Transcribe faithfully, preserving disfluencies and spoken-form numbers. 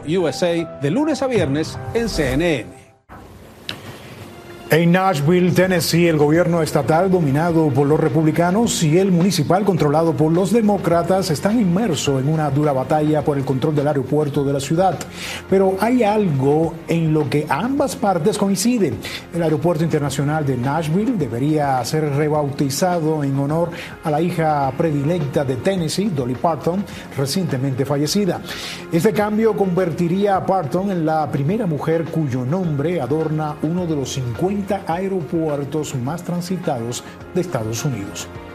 U S A de lunes a viernes en C N N. En Nashville, Tennessee, el gobierno estatal dominado por los republicanos y el municipal controlado por los demócratas están inmersos en una dura batalla por el control del aeropuerto de la ciudad. Pero hay algo en lo que ambas partes coinciden. El aeropuerto internacional de Nashville debería ser rebautizado en honor a la hija predilecta de Tennessee, Dolly Parton, recientemente fallecida. Este cambio convertiría a Parton en la primera mujer cuyo nombre adorna uno de los cincuenta aeropuertos más transitados de Estados Unidos.